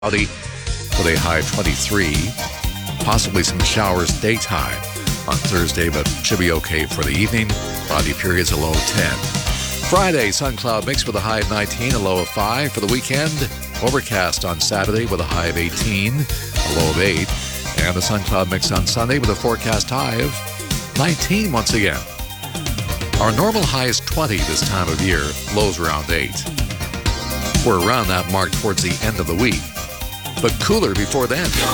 Cloudy with a high of 23. Possibly some showers daytime on Thursday, but should be okay for the evening. Cloudy periods, a low of 10. Friday, sun cloud mix with a high of 19, a low of 5. For the weekend, overcast on Saturday with a high of 18, a low of 8. And the sun cloud mix on Sunday with a forecast high of 19 once again. Our normal high is 20 this time of year, lows around 8. We're around that mark towards the end of the week, but cooler before then.